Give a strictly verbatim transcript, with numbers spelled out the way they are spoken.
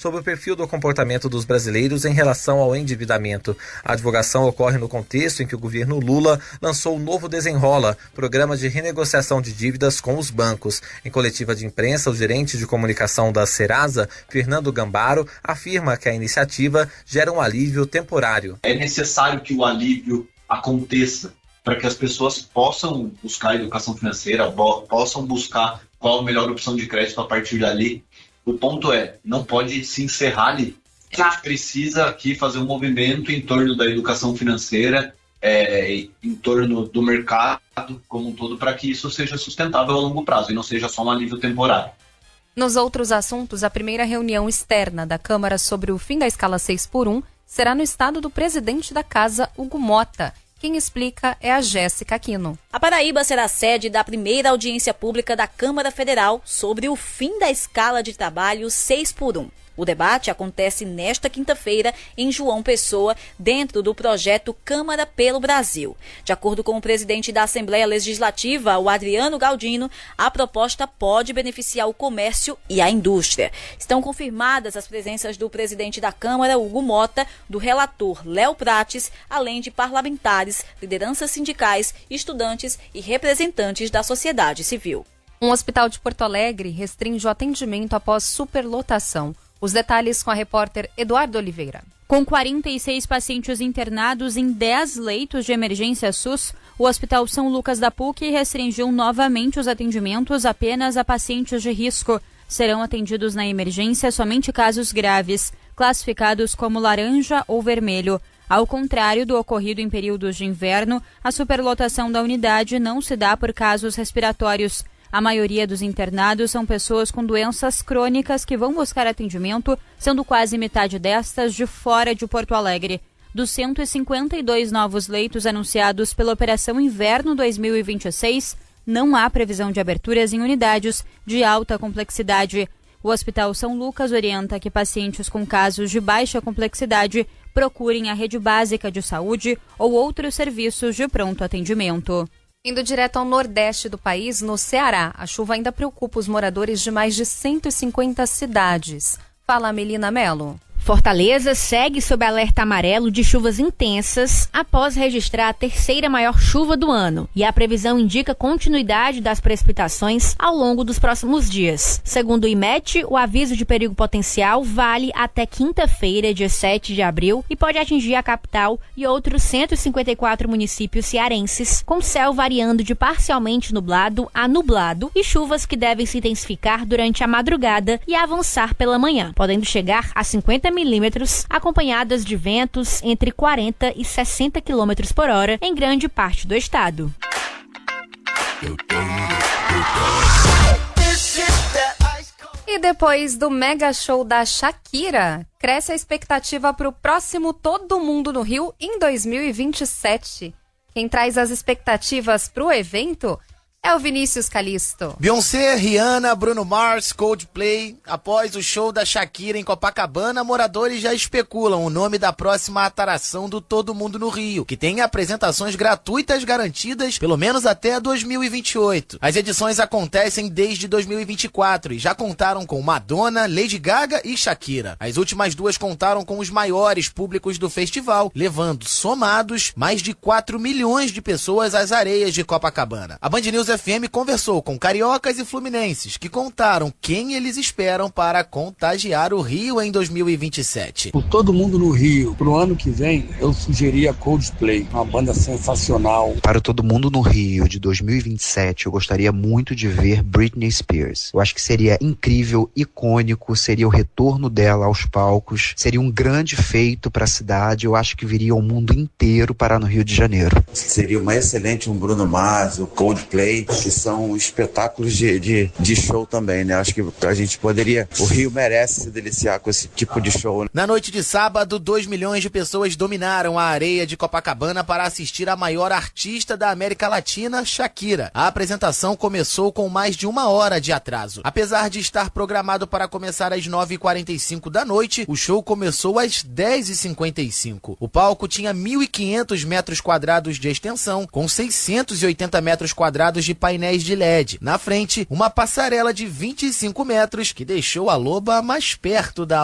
sobre o perfil do comportamento dos brasileiros em relação ao endividamento. A divulgação ocorre no contexto em que o governo Lula lançou o Novo Desenrola, programa de renegociação de dívidas com os bancos. Em coletiva de imprensa, o gerente de comunicação da Serasa, Fernando Gambaro, afirma que a iniciativa gera um alívio temporário. É necessário que o alívio aconteça para que as pessoas possam buscar educação financeira, possam buscar qual a melhor opção de crédito a partir dali. O ponto é, não pode se encerrar ali. A gente precisa aqui fazer um movimento em torno da educação financeira, é, em torno do mercado como um todo, para que isso seja sustentável a longo prazo e não seja só um alívio temporário. Nos outros assuntos, a primeira reunião externa da Câmara sobre o fim da escala seis por um será no estado do presidente da Casa, Hugo Mota. Quem explica é a Jéssica Aquino. A Paraíba será sede da primeira audiência pública da Câmara Federal sobre o fim da escala de trabalho seis por um. O debate acontece nesta quinta-feira em João Pessoa, dentro do projeto Câmara pelo Brasil. De acordo com o presidente da Assembleia Legislativa, o Adriano Galdino, a proposta pode beneficiar o comércio e a indústria. Estão confirmadas as presenças do presidente da Câmara, Hugo Mota, do relator Léo Prates, além de parlamentares, lideranças sindicais, estudantes e representantes da sociedade civil. Um hospital de Porto Alegre restringe o atendimento após superlotação. Os detalhes com a repórter Eduardo Oliveira. Com quarenta e seis pacientes internados em dez leitos de emergência SUS, o Hospital São Lucas da P U C restringiu novamente os atendimentos apenas a pacientes de risco. Serão atendidos na emergência somente casos graves, classificados como laranja ou vermelho. Ao contrário do ocorrido em períodos de inverno, a superlotação da unidade não se dá por casos respiratórios. A maioria dos internados são pessoas com doenças crônicas que vão buscar atendimento, sendo quase metade destas de fora de Porto Alegre. Dos cento e cinquenta e dois novos leitos anunciados pela Operação Inverno dois mil e vinte e seis, não há previsão de aberturas em unidades de alta complexidade. O Hospital São Lucas orienta que pacientes com casos de baixa complexidade procurem a rede básica de saúde ou outros serviços de pronto atendimento. Indo direto ao nordeste do país, no Ceará, a chuva ainda preocupa os moradores de mais de cento e cinquenta cidades. Fala, Melina Mello. Fortaleza segue sob alerta amarelo de chuvas intensas após registrar a terceira maior chuva do ano, e a previsão indica continuidade das precipitações ao longo dos próximos dias. Segundo o IMET, o aviso de perigo potencial vale até quinta-feira, dia sete de abril, e pode atingir a capital e outros cento e cinquenta e quatro municípios cearenses, com céu variando de parcialmente nublado a nublado e chuvas que devem se intensificar durante a madrugada e avançar pela manhã, podendo chegar a cinquenta milímetros, acompanhadas de ventos entre quarenta e sessenta quilômetros por hora em grande parte do estado. E depois do mega show da Shakira, cresce a expectativa para o próximo Todo Mundo no Rio em dois mil e vinte e sete. Quem traz as expectativas para o evento é o Vinícius Calisto. Beyoncé, Rihanna, Bruno Mars, Coldplay. Após o show da Shakira em Copacabana, moradores já especulam o nome da próxima atração do Todo Mundo no Rio, que tem apresentações gratuitas garantidas pelo menos até dois mil e vinte e oito. As edições acontecem desde dois mil e vinte e quatro e já contaram com Madonna, Lady Gaga e Shakira. As últimas duas contaram com os maiores públicos do festival, levando, somados, mais de quatro milhões de pessoas às areias de Copacabana. A Band News F M conversou com cariocas e fluminenses que contaram quem eles esperam para contagiar o Rio em dois mil e vinte e sete. Por Todo Mundo no Rio, pro ano que vem, eu sugeria Coldplay, uma banda sensacional. Para o Todo Mundo no Rio de dois mil e vinte e sete, eu gostaria muito de ver Britney Spears. Eu acho que seria incrível, icônico, seria o retorno dela aos palcos, seria um grande feito para a cidade. Eu acho que viria o mundo inteiro para no Rio de Janeiro. Seria uma excelente um Bruno Mars, o Coldplay, que são espetáculos de, de, de show também, né? Acho que a gente poderia, o Rio merece se deliciar com esse tipo de show. Na noite de sábado, dois milhões de pessoas dominaram a areia de Copacabana para assistir a maior artista da América Latina, Shakira. A apresentação começou com mais de uma hora de atraso. Apesar de estar programado para começar às nove e quarenta e cinco da noite, o show começou às dez e cinquenta e cinco. O palco tinha mil e quinhentos metros quadrados de extensão, com seiscentos e oitenta metros quadrados de painéis de L E D. Na frente, uma passarela de vinte e cinco metros que deixou a loba mais perto da